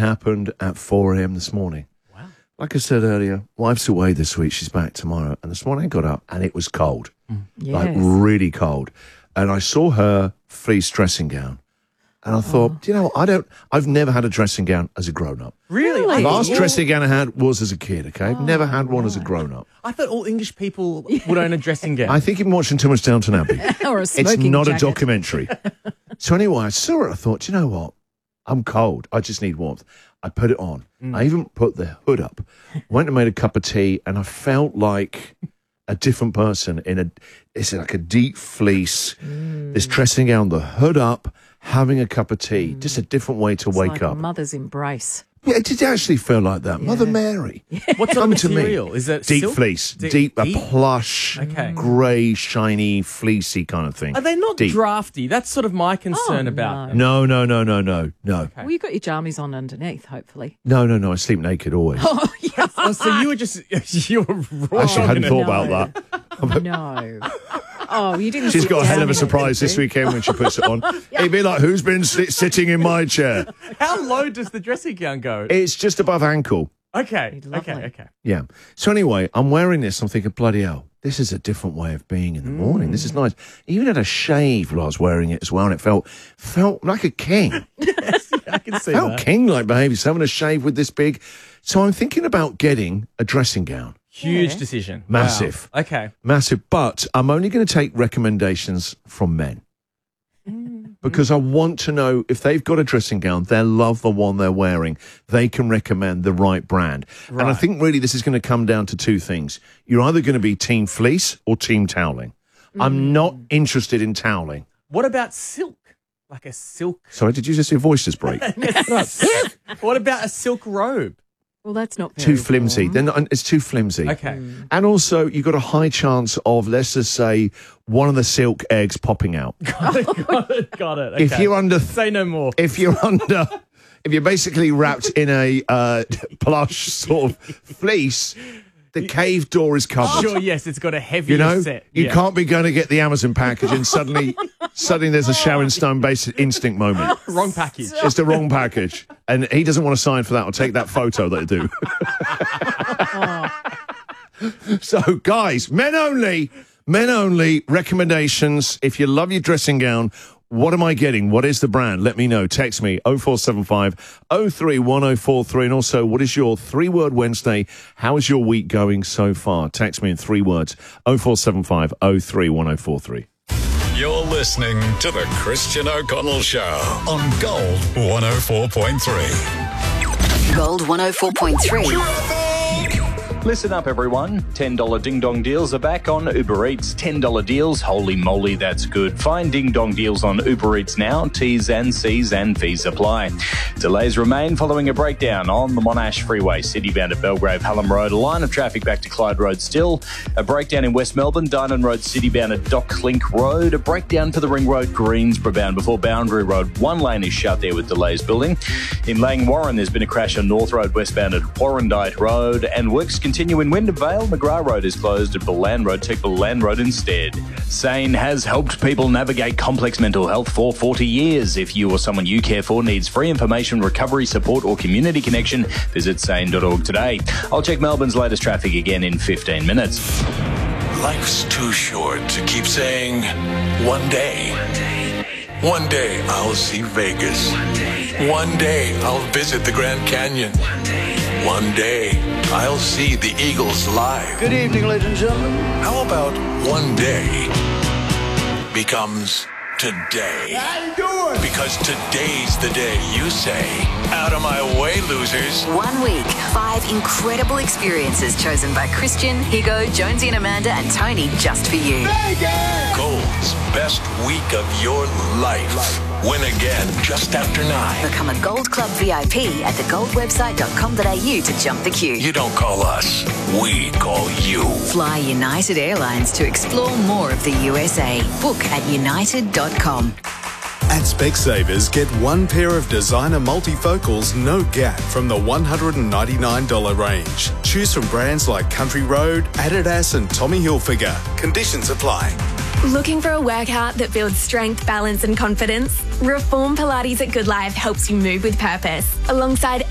happened at 4 a.m. this morning. Wow. Like I said earlier, wife's away this week. She's back tomorrow. And this morning I got up and it was cold. Yes. Like really cold. And I saw her fleece dressing gown. And I thought, do you know what? I've never had a dressing gown as a grown-up. Really? The last dressing gown I had was as a kid, okay? I've never had one as a grown-up. I thought all English people would own a dressing gown. I think you've been watching too much Downton Abbey. Or a It's smoking not jacket. a documentary. So anyway, I saw it. I thought, do you know what? I'm cold. I just need warmth. I put it on. I even put the hood up. Went and made a cup of tea, and I felt like a different person it's like a deep fleece, this dressing gown, the hood up, having a cup of tea. Just a different way to wake like up. a mother's embrace. Yeah, it did actually feel like that. Mother Mary. What sort of Come to me. material? Is it Deep silk? fleece. Deep, a plush, Okay. grey, shiny, fleecy kind of thing. Are they not Deep. drafty? That's sort of my concern about them. No. Okay. Well, you got your jammies on underneath, hopefully. No. I sleep naked always. Oh, so you were just you were wrong. Actually, I hadn't thought No. about that. No. Oh, you didn't. She's sit got a hell down of a in it, surprise did this you? weekend when she puts it on. It'd be like, who's been sitting in my chair? How low does the dressing gown go? It's just above ankle. Okay. Lovely. Okay. Yeah. So anyway, I'm wearing this. I'm thinking, bloody hell, this is a different way of being in the morning. This is nice. I even had a shave while I was wearing it as well, and it felt like a king. I can see Felt that. king-like behaviour. So having a shave with this big. So I'm thinking about getting a dressing gown. Huge decision. Massive. Wow. Okay. Massive. But I'm only going to take recommendations from men. Because I want to know if they've got a dressing gown, they'll love the one they're wearing. They can recommend the right brand. And I Right. think really this is going to come down to two things. You're either going to be team fleece or team toweling. I'm not interested in toweling. What about silk? Like a silk. Sorry, did you just see your voice just break? What about a silk robe? Well, that's not very Too flimsy. warm. They're not, it's too flimsy. Okay. And also, you've got a high chance of, let's just say, one of the silk eggs popping out. Got it. Okay. If you're under, Say no more. if you're basically wrapped in a plush sort of fleece, the cave door is covered. Sure, yes, it's got a heavier You know, set. you Yeah. can't be going to get the Amazon package and suddenly there's a Sharon Stone basic instinct moment. Wrong package. It's the wrong package. And he doesn't want to sign for that. I'll take that photo that I do. So, guys, men only, recommendations. If you love your dressing gown, what am I getting? What is the brand? Let me know. Text me 0475 031043. And also, what is your 3-word Wednesday? How is your week going so far? Text me in 3 words 0475 031043. You're listening to The Christian O'Connell Show on Gold 104.3. Gold 104.3. Listen up, everyone. $10 Ding Dong deals are back on Uber Eats. $10 deals. Holy moly, that's good. Find Ding Dong deals on Uber Eats now. T's and C's and fees apply. Delays remain following a breakdown on the Monash Freeway, city-bound at Belgrave Hallam Road. A line of traffic back to Clyde Road still. A breakdown in West Melbourne, Dynon Road, city-bound at Docklink Road. A breakdown for the Ring Road, Greensboro bound before Boundary Road. One lane is shut there with delays building. In Lang Warren, there's been a crash on North Road, westbound at Warrandyte Road. And works continue in Wyndham Vale. McGrath Road is closed at Bullan Road. Take Bullan Road instead. Sane has helped people navigate complex mental health for 40 years. If you or someone you care for needs free information, recovery support or community connection, visit sane.org today. I'll check Melbourne's latest traffic again in 15 minutes. Life's too short to keep saying, one day. One day I'll see Vegas. One day I'll visit the Grand Canyon. One day I'll see the Eagles live. Good evening, ladies and gentlemen. How about one day becomes today? How you doing? Because today's the day you say, out of my way, losers. 1 week, 5 incredible experiences chosen by Christian, Higo, Jonesy and Amanda and Tony just for you. Gold's best week of your life. Win again just after 9. Become a Gold Club VIP at thegoldwebsite.com.au to jump the queue. You don't call us, we call you. Fly United Airlines to explore more of the USA. Book at united.com. At Specsavers, get 1 pair of designer multifocals, no gap, from the $199 range. Choose from brands like Country Road, Adidas and Tommy Hilfiger. Conditions apply. Looking for a workout that builds strength, balance and confidence? Reform Pilates at Good Life helps you move with purpose. Alongside